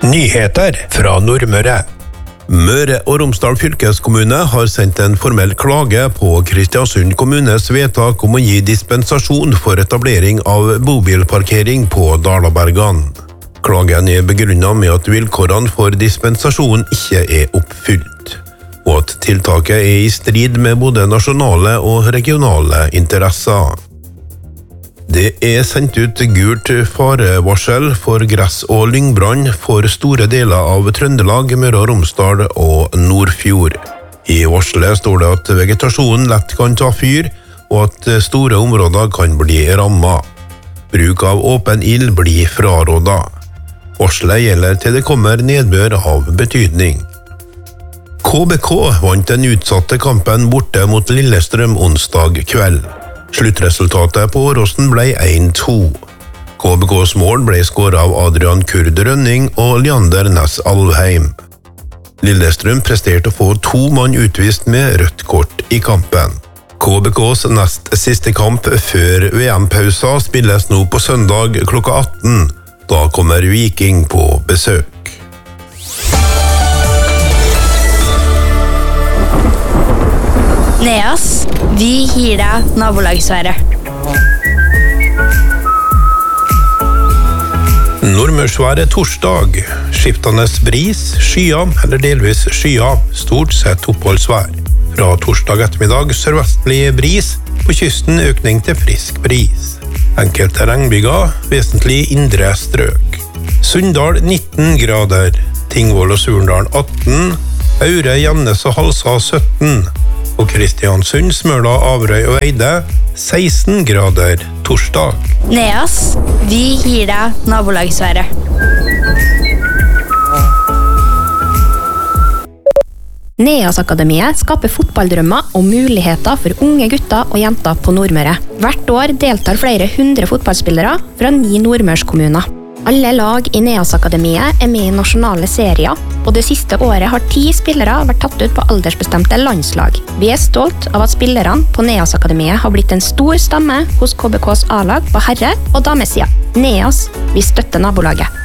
Nyheter fra Nordmøre. Møre og Romsdal fylkeskommune har sendt en formell klage på Kristiansund kommunes vedtak om å gi dispensasjon for etablering av bobilparkering på Dalabergan. Klagen er begrunnet med at vilkårene for dispensasjon ikke er oppfylt, og at tiltaket er i strid med både nasjonale og regionale interesser. Det er sendt ut gult farevarsel for gress- og lyngbrann for store deler av Trøndelag, Møre og Romsdal og Nordfjord. I varselet står det at vegetasjonen lett kan ta fyr, og at store områder kan bli rammet. Bruk av åpen ild blir frarådet. Varselet gjelder til det kommer nedbør av betydning. KBK vant den utsatte kampen borte mot Lillestrøm onsdag kveld. Sluttresultatet på Åråsen ble 1-2. KBKs mål ble skåret av Adrian Kurd Rønning og Leander Næss Alvheim. Lillestrøm presterte å få 2 mann utvist med rødt kort i kampen. KBKs nest siste kamp før VM-pausa spilles nå på søndag klokka 18. Da kommer Viking på besøk. Neas, vi gir deg nabolagsværet. Nordmørsværet torsdag. Skiftende bris, skyer eller delvis skyer, stort sett oppholdsvær. Fra torsdag ettermiddag sørvestlig bris, på kysten økning til frisk bris. Enkelte regnbyger, vesentlig indre strøk. Sunndal 19 grader, Tingvoll og Surndal 18, Aure, Gjemnes og Halsa 17, og Kristiansund, Smøla, Averøy og Eide 16 grader torsdag. Neas, vi gir deg nabolagsværet. Neas-akademiet skaper fotballdrømmer og muligheter for unge gutter og jenter på Nordmøre. Hvert år deltar flere 100 fotballspillere fra 9 nordmørskommuner. Alle lag i Neas-akademiet er med i nasjonale serier, og det siste året har 10 spillere vært tatt ut på aldersbestemte landslag. Vi er stolt av at spillerne på Neas-akademiet har blitt en stor stamme hos KBKs A-lag på herre- og damesida. Neas, vi støtter nabolaget.